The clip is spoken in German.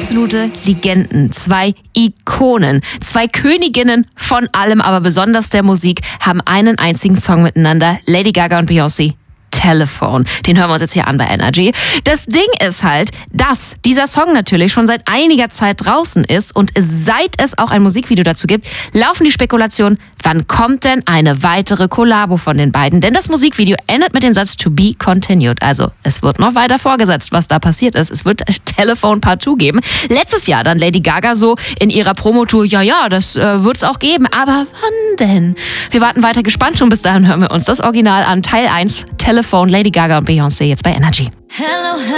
absolute Legenden, 2 Ikonen, 2 Königinnen von allem, aber besonders der Musik, haben einen einzigen Song miteinander. Lady Gaga und Beyoncé. Telephone. Den hören wir uns jetzt hier an bei Energy. Das Ding ist halt, dass dieser Song natürlich schon seit einiger Zeit draußen ist und seit es auch ein Musikvideo dazu gibt, laufen die Spekulationen, wann kommt denn eine weitere Kollabo von den beiden? Denn das Musikvideo endet mit dem Satz to be continued. Also es wird noch weiter vorgesetzt, was da passiert ist. Es wird Telephone Part 2 geben. Letztes Jahr dann Lady Gaga so in ihrer Promotour, ja, das wird es auch geben. Aber wann denn? Wir warten weiter gespannt und bis dahin hören wir uns das Original an. Teil 1, Telephone, Lady Gaga und Beyoncé jetzt bei Energy. Hello.